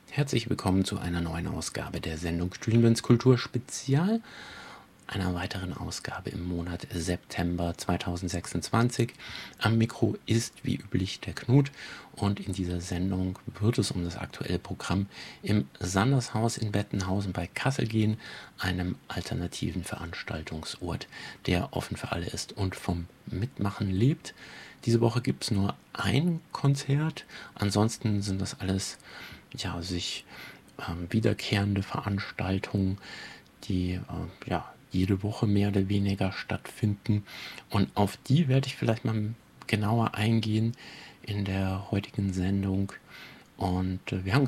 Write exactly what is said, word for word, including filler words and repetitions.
Herzlich willkommen zu einer neuen Ausgabe der Sendung Streamlands Kultur Spezial, einer weiteren Ausgabe im Monat September zweitausendsechsundzwanzig. Am Mikro ist wie üblich der Knut und in dieser Sendung wird es um das aktuelle Programm im Sandershaus in Bettenhausen bei Kassel gehen, einem alternativen Veranstaltungsort, der offen für alle ist und vom Mitmachen lebt. Diese Woche gibt es nur ein Konzert, ansonsten sind das alles ja, sich ähm, wiederkehrende Veranstaltungen, die äh, ja, jede Woche mehr oder weniger stattfinden. Und auf die werde ich vielleicht mal genauer eingehen in der heutigen Sendung. Und äh, wir haben